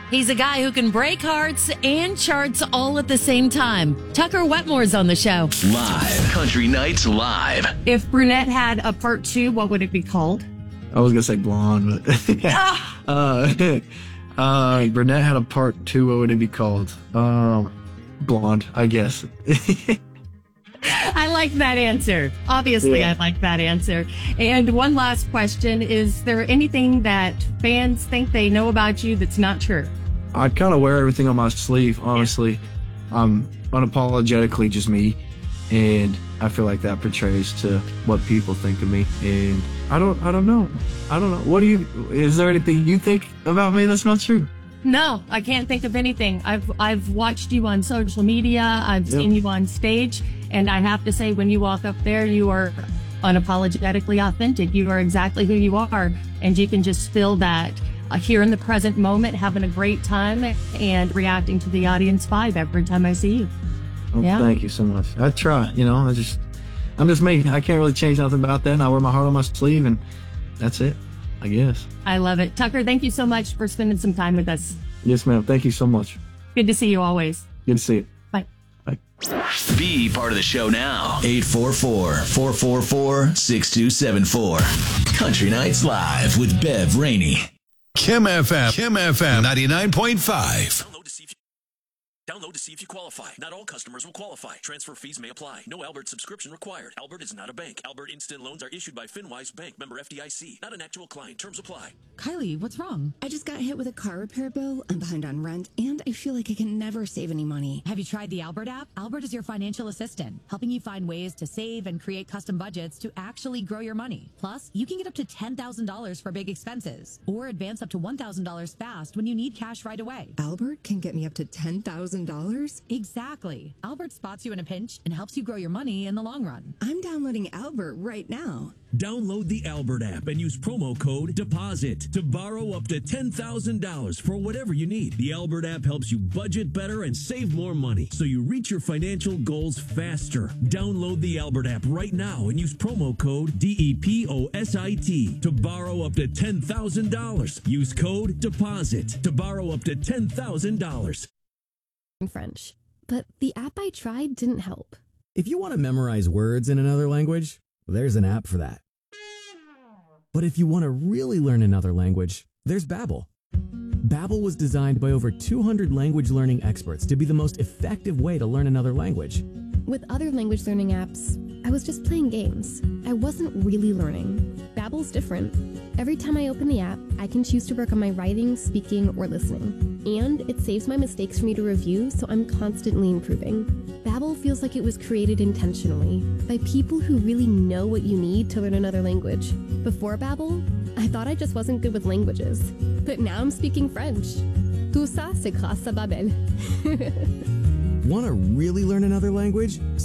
He's a guy who can break hearts and charts all at the same time. Tucker Wetmore's on the show. Live. Country Nights Live. If Brunette had a part 2, what would it be called? I was going to say blonde, but Brunette had a part 2, what would it be called? Blonde, I guess. I like that answer. Obviously, I like that answer. And one last question. Is there anything that fans think they know about you that's not true? I'd kind of wear everything on my sleeve, honestly. I'm unapologetically just me, and I feel like that portrays to what people think of me. And I don't know. Is there anything you think about me that's not true? No, I can't think of anything. I've watched you on social media. I've seen you on stage. And I have to say, when you walk up there, you are unapologetically authentic. You are exactly who you are. And you can just feel that here in the present moment, having a great time and reacting to the audience vibe every time I see you. Well, thank you so much. I try, I'm just me. I can't really change nothing about that. And I wear my heart on my sleeve, and that's it, I guess. I love it. Tucker, thank you so much for spending some time with us. Yes, ma'am. Thank you so much. Good to see you always. Good to see you. Bye. Bye. Be part of the show now. 844-444-6274. Country Nights Live with Bev Rainey. Kim FM 99.5. Download to see if you qualify. Not all customers will qualify. Transfer fees may apply. No Albert subscription required. Albert is not a bank. Albert Instant Loans are issued by FinWise Bank, member FDIC. Not an actual client. Terms apply. Kylie, what's wrong? I just got hit with a car repair bill. I'm behind on rent, and I feel like I can never save any money. Have you tried the Albert app? Albert is your financial assistant, helping you find ways to save and create custom budgets to actually grow your money. Plus, you can get up to $10,000 for big expenses, or advance up to $1,000 fast when you need cash right away. Albert can get me up to $10,000? Exactly. Albert spots you in a pinch and helps you grow your money in the long run. I'm downloading Albert right now. Download the Albert app and use promo code DEPOSIT to borrow up to $10,000 for whatever you need. The Albert app helps you budget better and save more money so you reach your financial goals faster. Download the Albert app right now and use promo code DEPOSIT to borrow up to $10,000. Use code DEPOSIT to borrow up to $10,000. French, but the app I tried didn't help. If you want to memorize words in another language, there's an app for that. But if you want to really learn another language, there's Babbel. Babbel was designed by over 200 language learning experts to be the most effective way to learn another language. With other language learning apps, I was just playing games. I wasn't really learning. Babbel's different. Every time I open the app, I can choose to work on my writing, speaking, or listening. And it saves my mistakes for me to review, so I'm constantly improving. Babbel feels like it was created intentionally by people who really know what you need to learn another language. Before Babbel, I thought I just wasn't good with languages. But now I'm speaking French. Tout ça, c'est grâce à Babbel. Want to really learn another language?